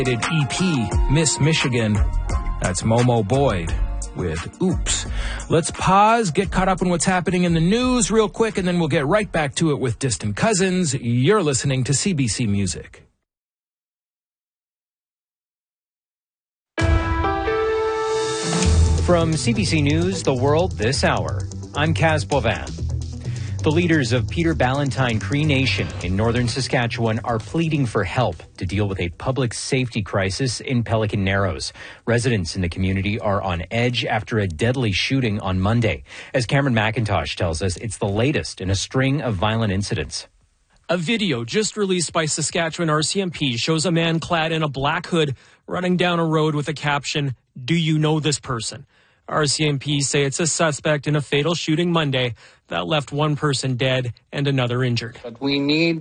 EP, Miss Michigan. That's Momo Boyd with Oops. Let's pause, get caught up on what's happening in the news real quick, and then we'll get right back to it with Distant Cousins. You're listening to CBC Music. From CBC News, The World This Hour, I'm Kaz Boivin. The leaders of Peter Ballantine Cree Nation in northern Saskatchewan are pleading for help to deal with a public safety crisis in Pelican Narrows. Residents in the community are on edge after a deadly shooting on Monday. As Cameron McIntosh tells us, it's the latest in a string of violent incidents. A video just released by Saskatchewan RCMP shows a man clad in a black hood running down a road with a caption, "Do you know this person?" RCMP say it's a suspect in a fatal shooting Monday that left one person dead and another injured. But we need